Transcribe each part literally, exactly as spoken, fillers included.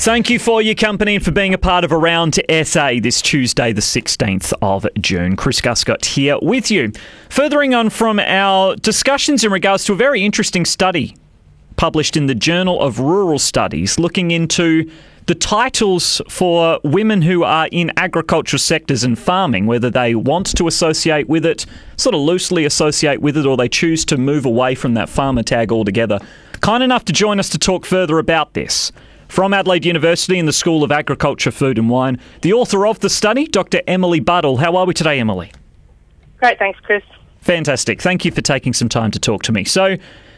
Thank you for your company and for being a part of Around S A this Tuesday, the sixteenth of June. Chris Guscott here with you. Furthering on from our discussions in regards to a very interesting study published in the Journal of Rural Studies looking into the titles for women who are in agricultural sectors and farming, whether they want to associate with it, sort of loosely associate with it, or they choose to move away from that farmer tag altogether. Kind enough to join us to talk further about this. From Adelaide University in the School of Agriculture, Food and Wine, the author of the study, Doctor Emily Buddle. How are we today, Emily? Great, thanks, Chris. Fantastic. Thank you for taking some time to talk to me. So,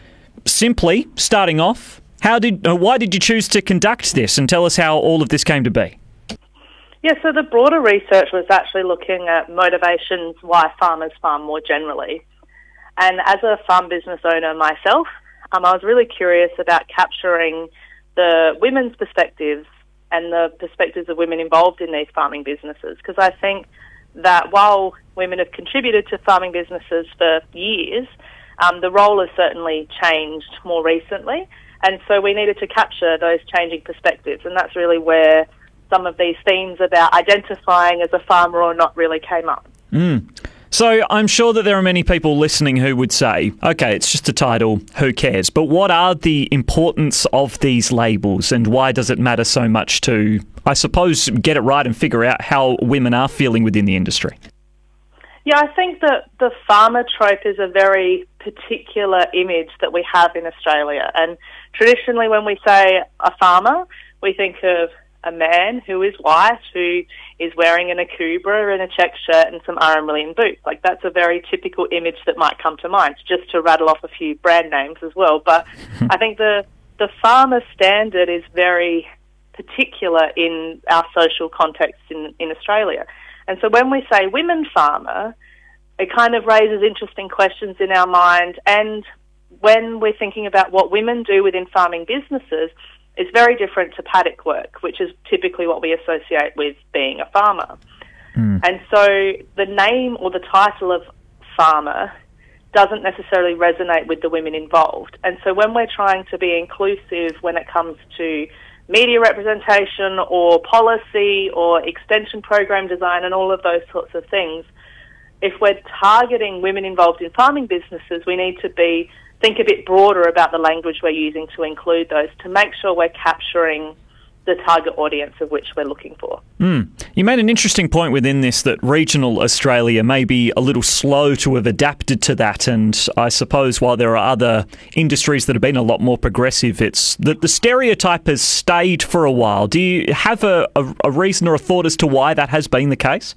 simply, starting off, how did, uh, why did you choose to conduct this, and tell us how all of this came to be? Yeah, so the broader research was actually looking at motivations why farmers farm more generally. And as a farm business owner myself, um, I was really curious about capturing the women's perspectives and the perspectives of women involved in these farming businesses, because I think that while women have contributed to farming businesses for years, um, the role has certainly changed more recently. And so we needed to capture those changing perspectives, and that's really where some of these themes about identifying as a farmer or not really came up. Mm. So I'm sure that there are many people listening who would say, okay, it's just a title, who cares? But what are the importance of these labels, and why does it matter so much to, I suppose, get it right and figure out how women are feeling within the industry? Yeah, I think that the farmer trope is a very particular image that we have in Australia. And traditionally when we say a farmer, we think of a man who is white, who is wearing an akubra and a check shirt and some R M Williams boots. Like, that's a very typical image that might come to mind, just to rattle off a few brand names as well. But I think the, the farmer standard is very particular in our social context in, in Australia. And so when we say women farmer, it kind of raises interesting questions in our mind. And when we're thinking about what women do within farming businesses, it's very different to paddock work, which is typically what we associate with being a farmer. Mm. And so the name or the title of farmer doesn't necessarily resonate with the women involved. And so when we're trying to be inclusive when it comes to media representation or policy or extension program design and all of those sorts of things, if we're targeting women involved in farming businesses, we need to be think a bit broader about the language we're using to include those, to make sure we're capturing the target audience of which we're looking for. Mm. You made an interesting point within this that regional Australia may be a little slow to have adapted to that, and I suppose while there are other industries that have been a lot more progressive, it's that the stereotype has stayed for a while. Do you have a, a, a reason or a thought as to why that has been the case?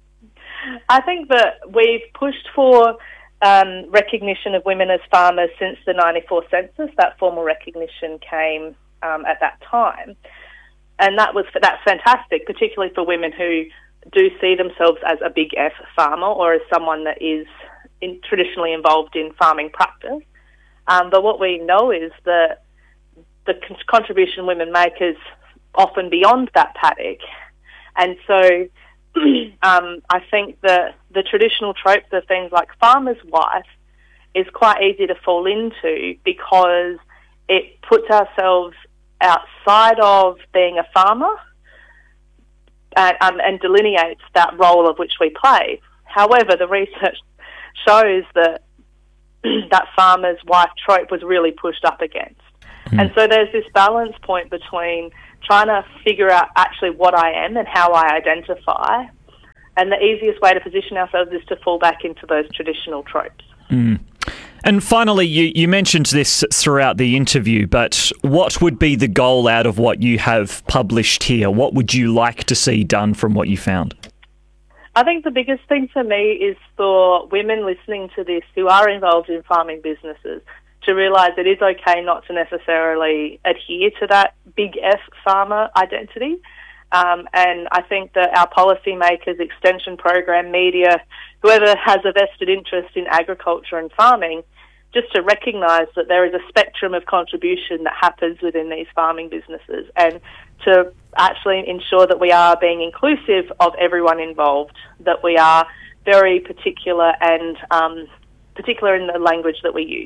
I think that we've pushed for um, recognition of women as farmers since the ninety-four census. That formal recognition came um, at that time. And that was that's fantastic, particularly for women who do see themselves as a big F farmer or as someone that is in, traditionally involved in farming practice. Um, but what we know is that the con- contribution women make is often beyond that paddock. And so um, I think that the traditional tropes of things like farmer's wife is quite easy to fall into because it puts ourselves outside of being a farmer and, um, and delineates that role of which we play. However, the research shows that that farmer's wife trope was really pushed up against. Mm. And so there's this balance point between trying to figure out actually what I am and how I identify, and the easiest way to position ourselves is to fall back into those traditional tropes. Mm. And finally, you, you mentioned this throughout the interview, but what would be the goal out of what you have published here? What would you like to see done from what you found? I think the biggest thing for me is for women listening to this who are involved in farming businesses to realise it is okay not to necessarily adhere to that big F farmer identity. Um, and I think that our policymakers, extension program, media, whoever has a vested interest in agriculture and farming, just to recognise that there is a spectrum of contribution that happens within these farming businesses, and to actually ensure that we are being inclusive of everyone involved, that we are very particular and um, particular in the language that we use.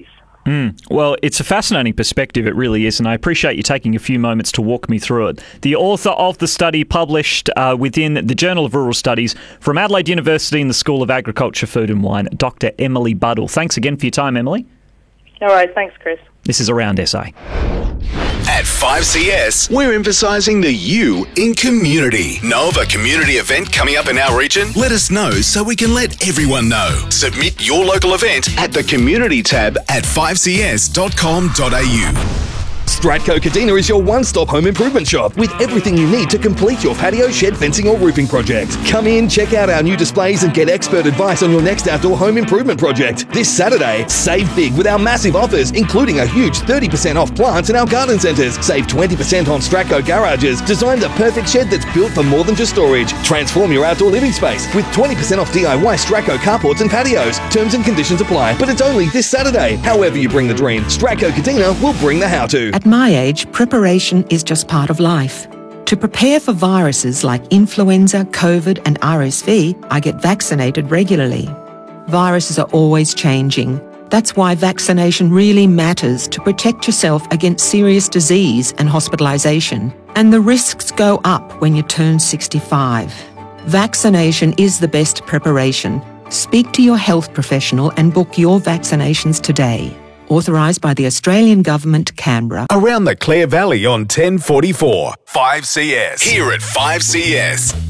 Mm. Well, it's a fascinating perspective, it really is, and I appreciate you taking a few moments to walk me through it. The author of the study published uh, within the Journal of Rural Studies from Adelaide University in the School of Agriculture, Food and Wine, Doctor Emily Buddle. Thanks again for your time, Emily. All right, thanks, Chris. This is Around S A. At five C S, we're emphasising the you in community. Know of a community event coming up in our region? Let us know so we can let everyone know. Submit your local event at the community tab at five c s dot com dot a u. Stratco Kadina is your one-stop home improvement shop with everything you need to complete your patio, shed, fencing or roofing project. Come in, check out our new displays and get expert advice on your next outdoor home improvement project. This Saturday, save big with our massive offers, including a huge thirty percent off plants in our garden centres. Save twenty percent on Stratco garages. Design the perfect shed that's built for more than just storage. Transform your outdoor living space with twenty percent off D I Y Stratco carports and patios. Terms and conditions apply, but it's only this Saturday. However you bring the dream, Stratco Kadina will bring the how-to. At my age, preparation is just part of life. To prepare for viruses like influenza, COVID and R S V, I get vaccinated regularly. Viruses are always changing. That's why vaccination really matters to protect yourself against serious disease and hospitalisation. And the risks go up when you turn sixty-five. Vaccination is the best preparation. Speak to your health professional and book your vaccinations today. Authorised by the Australian Government, Canberra. Around the Clare Valley on ten forty-four, five C S. Here at five C S.